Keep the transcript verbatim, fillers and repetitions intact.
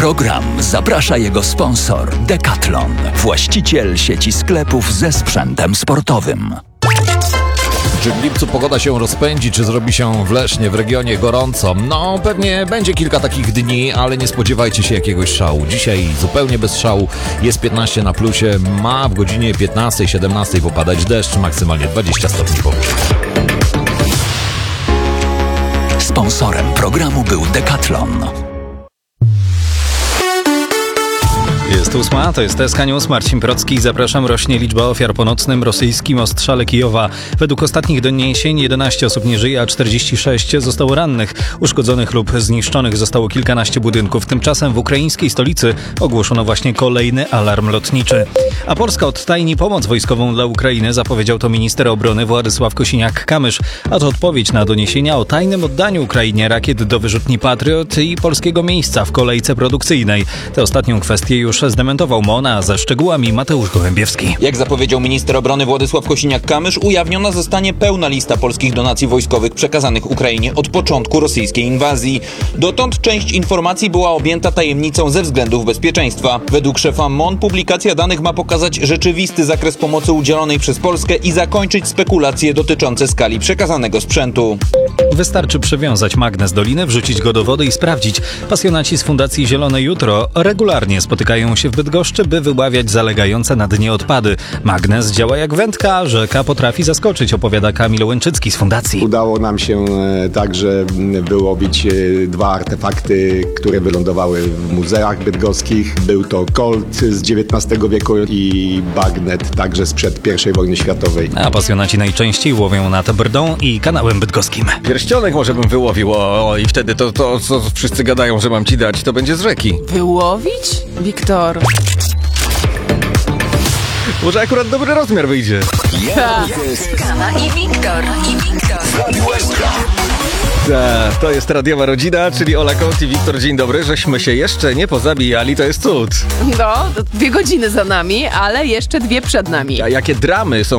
program zaprasza jego sponsor Decathlon, właściciel sieci sklepów ze sprzętem sportowym. Czy w lipcu pogoda się rozpędzi, czy zrobi się w Lesznie, w regionie gorąco? No, pewnie będzie kilka takich dni, ale nie spodziewajcie się jakiegoś szału. Dzisiaj zupełnie bez szału, jest piętnaście na plusie, ma w godzinie piętnastej siedemnastej popadać deszcz, maksymalnie dwadzieścia stopni powyżej. Sponsorem programu był Decathlon. Jest ósma, to jest T S K News, Marcin Procki. Zapraszam. Rośnie liczba ofiar po nocnym rosyjskim ostrzale Kijowa. Według ostatnich doniesień jedenaście osób nie żyje, a czterdzieści sześć zostało rannych. Uszkodzonych lub zniszczonych zostało kilkanaście budynków. Tymczasem w ukraińskiej stolicy ogłoszono właśnie kolejny alarm lotniczy. A Polska odtajni pomoc wojskową dla Ukrainy, zapowiedział to minister obrony Władysław Kosiniak-Kamysz. A to odpowiedź na doniesienia o tajnym oddaniu Ukrainie rakiet do wyrzutni Patriot i polskiego miejsca w kolejce produkcyjnej. Tę ostatnią kwestię już zdementował MON, a ze szczegółami Mateusz Gołębiewski. Jak zapowiedział minister obrony Władysław Kosiniak-Kamysz, ujawniona zostanie pełna lista polskich donacji wojskowych przekazanych Ukrainie od początku rosyjskiej inwazji. Dotąd część informacji była objęta tajemnicą ze względów bezpieczeństwa. Według szefa MON publikacja danych ma pokazać rzeczywisty zakres pomocy udzielonej przez Polskę i zakończyć spekulacje dotyczące skali przekazanego sprzętu. Wystarczy przywiązać magnes do liny, wrzucić go do wody i sprawdzić. Pasjonaci z Fundacji Zielone Jutro regularnie spotykają się w Bydgoszczy, by wyławiać zalegające na dnie odpady. Magnes działa jak wędka, a rzeka potrafi zaskoczyć, opowiada Kamil Łęczycki z Fundacji. Udało nam się także wyłowić dwa artefakty, które wylądowały w muzeach bydgoskich. Był to kolt z dziewiętnastego wieku i bagnet także sprzed pierwszej wojny światowej. A pasjonaci najczęściej łowią nad Brdą i kanałem bydgoskim. Pierścionek może bym wyłowił, o, o i wtedy to, to, co wszyscy gadają, że mam ci dać, to będzie z rzeki. Wyłowić? Wiktor. Może akurat dobry rozmiar wyjdzie. Ha. Skala i Wiktor. I Wiktor. Ta, to jest radiowa rodzina, czyli Ola Kot i Wiktor. Dzień dobry, żeśmy się jeszcze nie pozabijali, to jest cud. No, to dwie godziny za nami, ale jeszcze dwie przed nami. A jakie dramy są